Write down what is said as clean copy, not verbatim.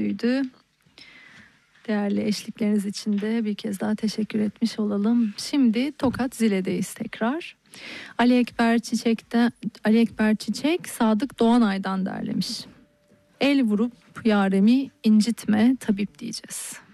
öyküsüydü. Değerli eşlikleriniz için de bir kez daha teşekkür etmiş olalım. Şimdi Tokat Zile'deyiz tekrar. Ali Ekber Çiçek Sadık Doğanay'dan derlemiş. El vurup yaremi incitme tabip diyeceğiz.